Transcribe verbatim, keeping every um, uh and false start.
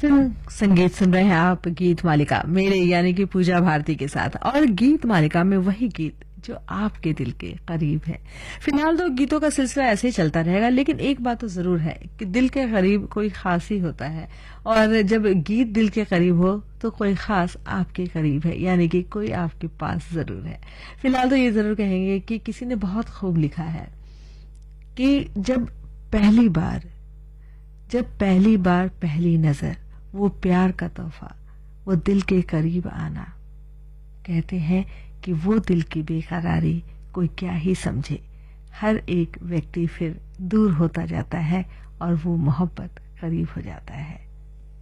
Film संगीत सुन रहे हैं आप गीत मालिका मेरे यानी कि पूजा भारती के साथ। और गीत मालिका में वही गीत जो आपके दिल के करीब है। फिलहाल तो गीतों का सिलसिला ऐसे ही चलता रहेगा, लेकिन एक बात तो जरूर है कि दिल के करीब कोई खास ही होता है। और जब गीत दिल के करीब हो तो कोई खास आपके करीब है, यानी कि कोई आपके पास जरूर है। फिलहाल तो ये जरूर कहेंगे कि किसी ने बहुत खूब लिखा है कि जब पहली बार जब पहली बार पहली नजर, वो प्यार का तोहफा, वो दिल के करीब आना। कहते हैं कि वो दिल की बेकरारी कोई क्या ही समझे। हर एक व्यक्ति फिर दूर होता जाता है और वो मोहब्बत करीब हो जाता है।